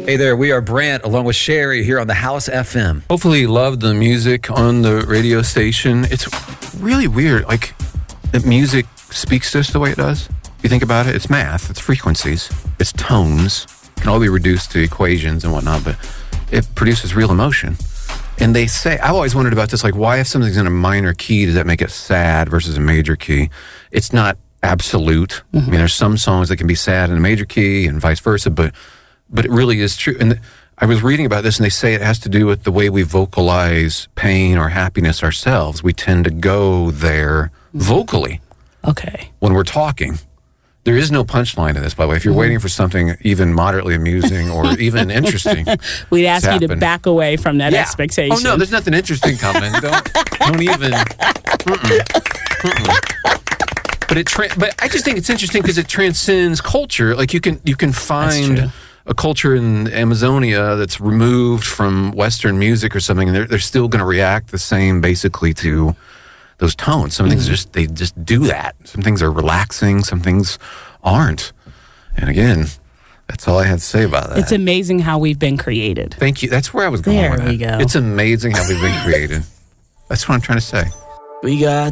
Hey there, we are Brant along with Sherry here on the House FM. Hopefully you love the music on the radio station. It's really weird, like, that music speaks to us the way it does. If you think about it, it's math, it's frequencies, it's tones. It can all be reduced to equations and whatnot, but it produces real emotion. And they say, I've always wondered about this, like, why if something's in a minor key, does that make it sad versus a major key? It's not absolute. I mean, there's some songs that can be sad in a major key and vice versa, but it really is true. And I was reading about this, and they say it has to do with the way we vocalize pain or happiness ourselves. We tend to go there vocally. Okay. When we're talking. There is no punchline to this, by the way. If you're waiting for something even moderately amusing or even interesting, we'd ask you to back away from that expectation. Oh, no, there's nothing interesting coming. Don't even. But I just think it's interesting because it transcends culture. Like you can find a culture in Amazonia that's removed from Western music or something, and they're still going to react the same basically to those tones. Some things they just do that. Some things are relaxing, some things aren't. And again, that's all I had to say about that. It's amazing how we've been created. Thank you. That's where I was going with that. There we go. It's amazing how we've been created. That's what I'm trying to say. We got